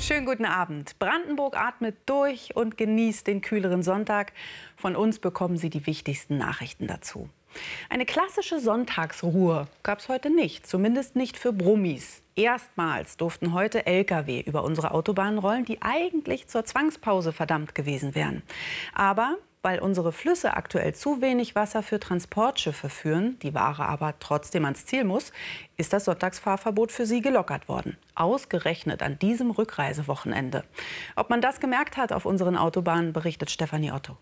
Schönen guten Abend. Brandenburg atmet durch und genießt den kühleren Sonntag. Von uns bekommen Sie die wichtigsten Nachrichten dazu. Eine klassische Sonntagsruhe gab es heute nicht, zumindest nicht für Brummis. Erstmals durften heute Lkw über unsere Autobahnen rollen, die eigentlich zur Zwangspause verdammt gewesen wären. Aber weil unsere Flüsse aktuell zu wenig Wasser für Transportschiffe führen, die Ware aber trotzdem ans Ziel muss, ist das Sonntagsfahrverbot für sie gelockert worden. Ausgerechnet an diesem Rückreisewochenende. Ob man das gemerkt hat auf unseren Autobahnen, berichtet Stefanie Otto.